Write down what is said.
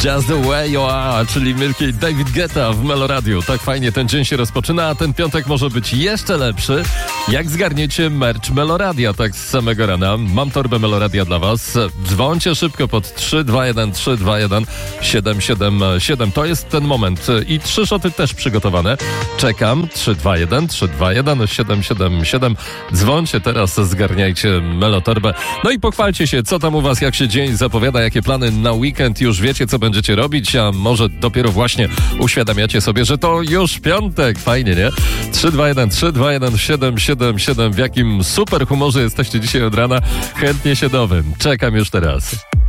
Just the way you are, czyli Milky David Guetta w Meloradiu. Tak fajnie ten dzień się rozpoczyna, a ten piątek może być jeszcze lepszy, jak zgarniecie merch Meloradia tak z samego rana. Mam torbę Meloradia dla was. Dzwońcie szybko pod 321 321 777. To jest ten moment. I 3 szoty też przygotowane. Czekam. 321 321 777. Dzwońcie teraz, zgarniajcie Melotorbę. No i pochwalcie się, co tam u was, jak się dzień zapowiada, jakie plany na weekend, już wiecie, co będziecie robić, a może dopiero właśnie uświadamiacie sobie, że to już piątek. Fajnie, nie? 321 321 777. W jakim super humorze jesteście dzisiaj od rana? Chętnie się dowiem. Czekam już teraz.